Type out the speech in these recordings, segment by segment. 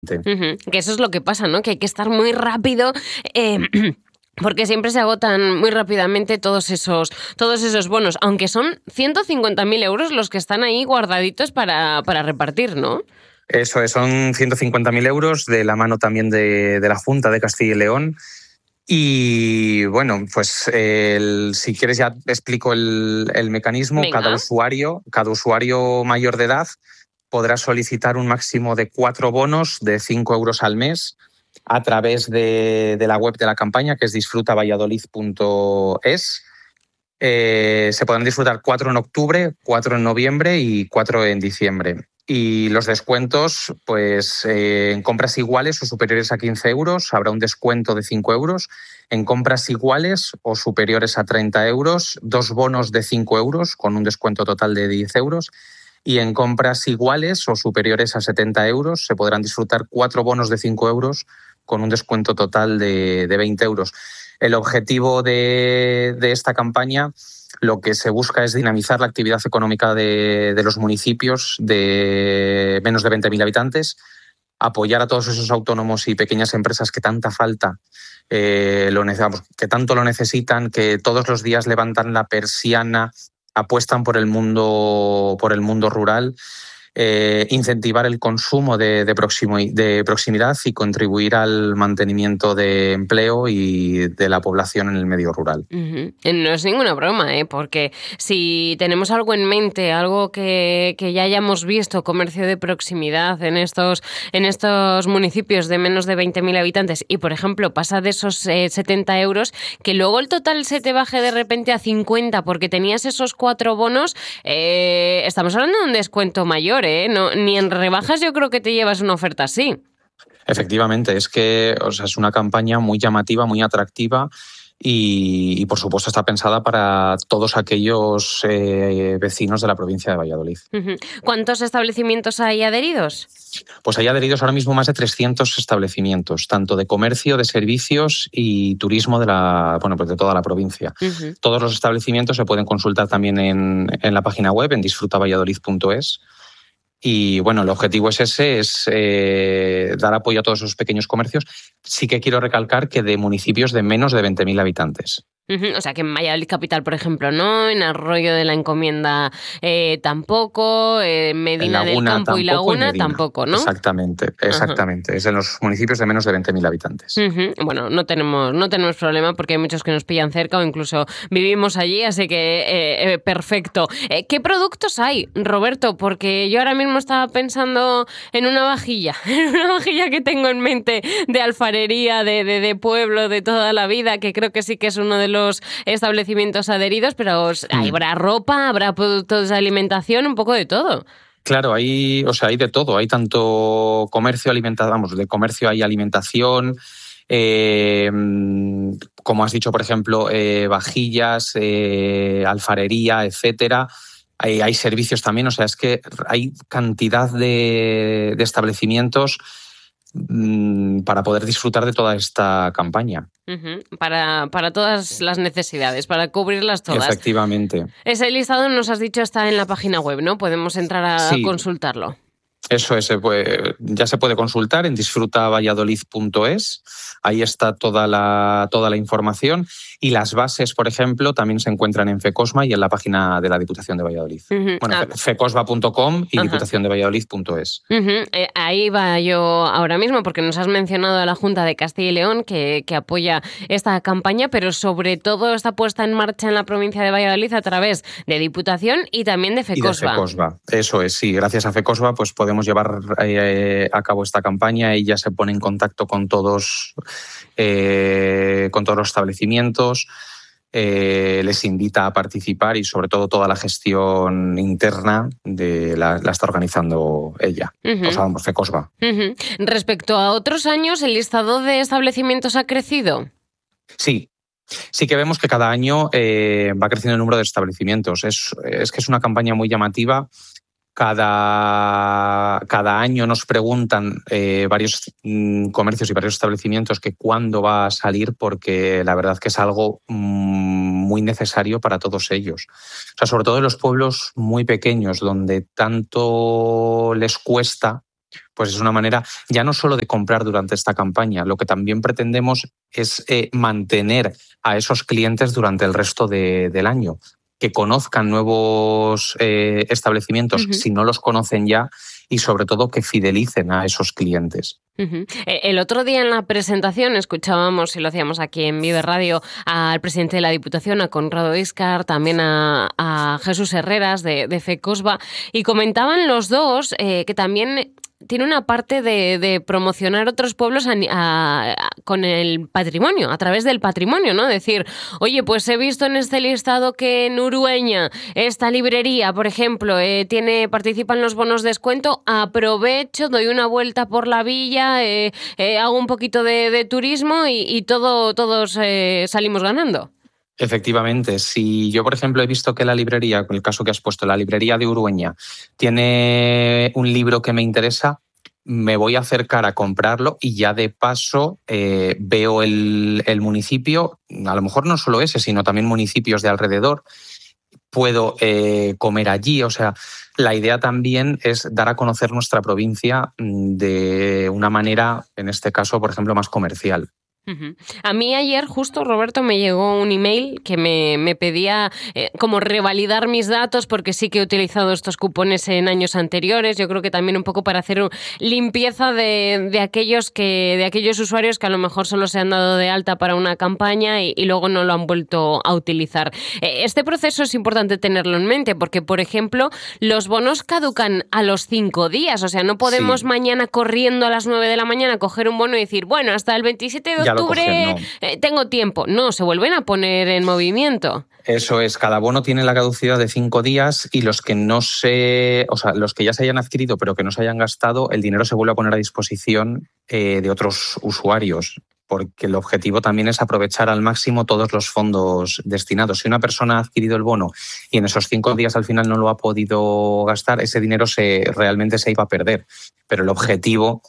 Que eso es lo que pasa, ¿no? Que hay que estar muy rápido. Porque siempre se agotan muy rápidamente todos esos bonos, aunque son 150.000 euros los que están ahí guardaditos para repartir, ¿no? Eso es, son 150.000 euros de la mano también de la Junta de Castilla y León. Y bueno, pues si quieres ya explico el mecanismo. Venga. Cada usuario mayor de edad podrá solicitar un máximo de 4 bonos de 5 euros al mes a través de la web de la campaña, que es disfrutavalladolid.es. Se podrán disfrutar 4 en octubre, 4 en noviembre y 4 en diciembre. Y los descuentos, pues en compras iguales o superiores a 15 euros habrá un descuento de 5 euros. En compras iguales o superiores a 30 euros, 2 bonos de 5 euros con un descuento total de 10 euros. Y en compras iguales o superiores a 70 euros se podrán disfrutar 4 bonos de 5 euros con un descuento total de 20 euros. El objetivo de esta campaña, lo que se busca es dinamizar la actividad económica de los municipios de menos de 20.000 habitantes, apoyar a todos esos autónomos y pequeñas empresas que tanta falta, que tanto lo necesitan, que todos los días levantan la persiana, apuestan por el mundo rural. Incentivar el consumo de proximidad y contribuir al mantenimiento de empleo y de la población en el medio rural. No es ninguna broma, porque si tenemos algo en mente, algo que ya hayamos visto, comercio de proximidad en estos municipios de menos de 20.000 habitantes y, por ejemplo, pasa de esos 70 euros, que luego el total se te baje de repente a 50 porque tenías esos 4 bonos, estamos hablando de un descuento mayor. No, ni en rebajas yo creo que te llevas una oferta así. Efectivamente, es que es una campaña muy llamativa, muy atractiva y por supuesto está pensada para todos aquellos vecinos de la provincia de Valladolid. ¿Cuántos establecimientos hay adheridos? Pues hay adheridos ahora mismo más de 300 establecimientos, tanto de comercio, de servicios y turismo de toda la provincia. Todos los establecimientos se pueden consultar también en la página web, en disfrutavalladolid.es. Y bueno, el objetivo es ese, dar apoyo a todos esos pequeños comercios. Sí que quiero recalcar que de municipios de menos de 20.000 habitantes. O sea, que en Valladolid capital, por ejemplo, no, en Arroyo de la Encomienda tampoco, Medina del Campo y Laguna tampoco, ¿no? Exactamente. Es en los municipios de menos de 20.000 habitantes. Bueno, no tenemos problema porque hay muchos que nos pillan cerca o incluso vivimos allí, así que perfecto. ¿Qué productos hay, Roberto? Porque yo ahora mismo estaba pensando en una vajilla que tengo en mente de alfarería, de pueblo, de toda la vida, que creo que sí que es uno de los establecimientos adheridos, pero habrá ropa, habrá productos de alimentación, un poco de todo. Claro, hay de todo. Hay tanto comercio, de comercio hay alimentación, como has dicho, por ejemplo, vajillas, alfarería, etcétera. Hay servicios también, es que hay cantidad de establecimientos para poder disfrutar de toda esta campaña. Para todas las necesidades, para cubrirlas todas. Efectivamente. Ese listado, nos has dicho, está en la página web, ¿no? Podemos entrar a consultarlo. Eso es, ya se puede consultar en disfrutavalladolid.es. Ahí está toda la información y las bases, por ejemplo, también se encuentran en FECOSMA y en la página de la Diputación de Valladolid. fecosma.com y diputaciondevalladolid.es. Ahí va yo ahora mismo porque nos has mencionado a la Junta de Castilla y León que apoya esta campaña, pero sobre todo está puesta en marcha en la provincia de Valladolid a través de Diputación y también de FECOSMA. Y de FECOSMA, eso es, sí. Gracias a FECOSMA pues podemos llevar a cabo esta campaña. Ella se pone en contacto con todos los establecimientos, les invita a participar y sobre todo toda la gestión interna la está organizando ella, FECOSMA. Respecto a otros años, ¿el listado de establecimientos ha crecido? Sí que vemos que cada año va creciendo el número de establecimientos. Es que es una campaña muy llamativa. Cada año nos preguntan varios comercios y varios establecimientos que cuándo va a salir, porque la verdad que es algo muy necesario para todos ellos. Sobre todo en los pueblos muy pequeños, donde tanto les cuesta pues es una manera ya no solo de comprar durante esta campaña, lo que también pretendemos es mantener a esos clientes durante el resto del año, que conozcan nuevos establecimientos si no los conocen ya y sobre todo que fidelicen a esos clientes. El otro día en la presentación escuchábamos, y lo hacíamos aquí en Vive Radio, al presidente de la Diputación, a Conrado Íscar, también a Jesús Herreras de FECOSVA, y comentaban los dos que también tiene una parte de promocionar otros pueblos con el patrimonio, a través del patrimonio, ¿no? Decir, oye, pues he visto en este listado que en Urueña esta librería, por ejemplo, participa en los bonos de descuento, aprovecho, doy una vuelta por la villa, hago un poquito de turismo y todos salimos ganando. Efectivamente, si yo, por ejemplo, he visto que la librería, con el caso que has puesto, la librería de Urueña, tiene un libro que me interesa, me voy a acercar a comprarlo y ya de paso veo el municipio, a lo mejor no solo ese, sino también municipios de alrededor, puedo comer allí. O sea, la idea también es dar a conocer nuestra provincia de una manera, en este caso, por ejemplo, más comercial. A mí ayer justo, Roberto, me llegó un email que me pedía como revalidar mis datos, porque sí que he utilizado estos cupones en años anteriores. Yo creo que también un poco para hacer limpieza de aquellos usuarios que a lo mejor solo se han dado de alta para una campaña y luego no lo han vuelto a utilizar. Este proceso es importante tenerlo en mente porque, por ejemplo, los bonos caducan a los 5 días. O sea, no podemos mañana corriendo a las 9 de la mañana coger un bono y decir, bueno, hasta el 27 de octubre tengo tiempo. No, se vuelven a poner en movimiento. Eso es, cada bono tiene la caducidad de 5 días y los que los que ya se hayan adquirido pero que no se hayan gastado, el dinero se vuelve a poner a disposición de otros usuarios, porque el objetivo también es aprovechar al máximo todos los fondos destinados. Si una persona ha adquirido el bono y en esos 5 días al final no lo ha podido gastar, ese dinero realmente se iba a perder. Pero el objetivo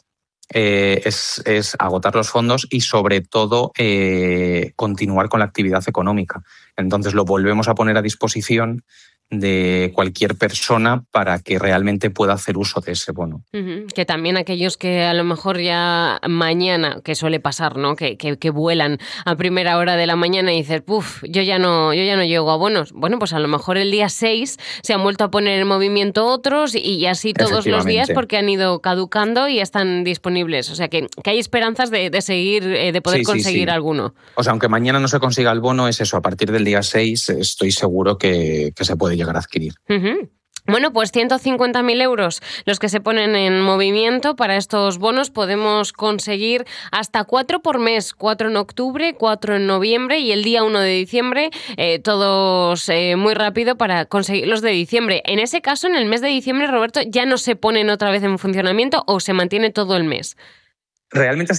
es agotar los fondos y sobre todo continuar con la actividad económica. Entonces lo volvemos a poner a disposición de cualquier persona para que realmente pueda hacer uso de ese bono. Que también aquellos que a lo mejor ya mañana, que suele pasar, ¿no? Que vuelan a primera hora de la mañana y dices, yo ya no llego a bonos. Bueno, pues a lo mejor el día 6 se han vuelto a poner en movimiento otros y así todos los días porque han ido caducando y están disponibles. O sea que hay esperanzas de seguir, de poder conseguir alguno. O sea, aunque mañana no se consiga el bono, es eso, a partir del día 6 estoy seguro que se puede llegar a adquirir. Bueno, pues 150.000 euros los que se ponen en movimiento para estos bonos. Podemos conseguir hasta 4 por mes, 4 en octubre, 4 en noviembre y el día 1 de diciembre, todos muy rápido para conseguir los de diciembre. En ese caso, en el mes de diciembre, Roberto, ¿ya no se ponen otra vez en funcionamiento o se mantiene todo el mes? Realmente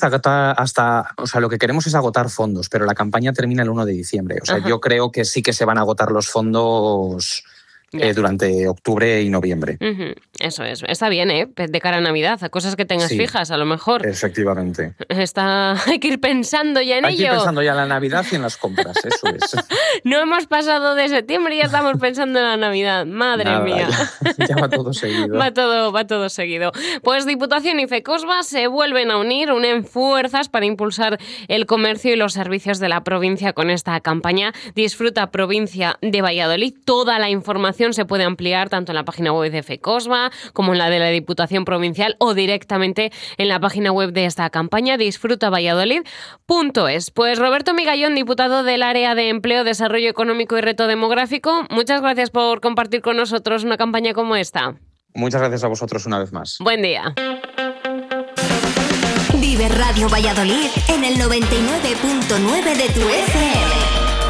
lo que queremos es agotar fondos, pero la campaña termina el 1 de diciembre. O sea, yo creo que sí que se van a agotar los fondos durante octubre y noviembre. Eso es. Está bien, de cara a Navidad, a cosas que tengas fijas, a lo mejor. Efectivamente. Hay que ir pensando ya en ello. Hay que ir pensando ya en la Navidad y en las compras, eso es. No hemos pasado de septiembre y ya estamos pensando en la Navidad. Madre mía. Ya va todo seguido. Va todo seguido. Pues Diputación y FECOSVA se vuelven a unir, unen fuerzas para impulsar el comercio y los servicios de la provincia con esta campaña. Disfruta Provincia de Valladolid. Toda la información se puede ampliar tanto en la página web de FECOSVA como en la de la Diputación Provincial o directamente en la página web de esta campaña, disfrutavalladolid.es. Pues Roberto Migallón, diputado del Área de Empleo, Desarrollo Económico y Reto Demográfico, muchas gracias por compartir con nosotros una campaña como esta. Muchas gracias a vosotros una vez más. Buen día. Vive Radio Valladolid en el 99.9 de tu FM.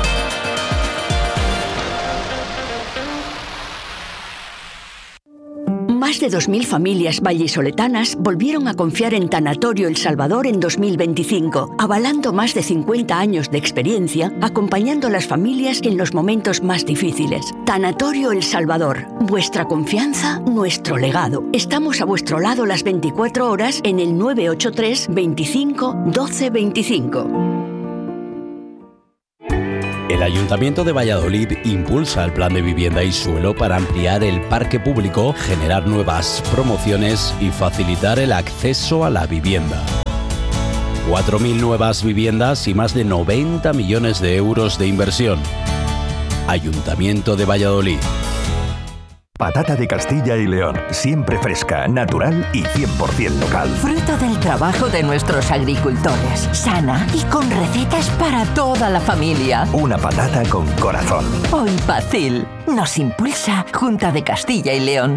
Más de 2.000 familias vallisoletanas volvieron a confiar en Tanatorio El Salvador en 2025, avalando más de 50 años de experiencia, acompañando a las familias en los momentos más difíciles. Tanatorio El Salvador, vuestra confianza, nuestro legado. Estamos a vuestro lado las 24 horas en el 983 25 12 25. El Ayuntamiento de Valladolid impulsa el Plan de Vivienda y Suelo para ampliar el parque público, generar nuevas promociones y facilitar el acceso a la vivienda. 4.000 nuevas viviendas y más de 90 millones de euros de inversión. Ayuntamiento de Valladolid. Patata de Castilla y León, siempre fresca, natural y 100% local. Fruto del trabajo de nuestros agricultores, sana y con recetas para toda la familia. Una patata con corazón. Hoy Pacil nos impulsa Junta de Castilla y León.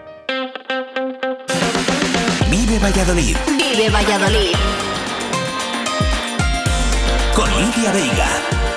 Vive Valladolid. Vive Valladolid. Con Lidia Veiga.